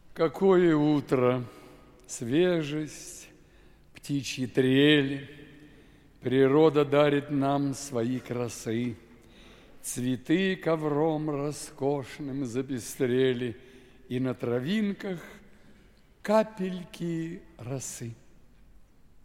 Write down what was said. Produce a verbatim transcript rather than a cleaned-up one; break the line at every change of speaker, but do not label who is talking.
Какое утро, свежесть, птичьи трели, природа дарит нам свои красы. Цветы ковром роскошным запестрели, и на травинках капельки росы.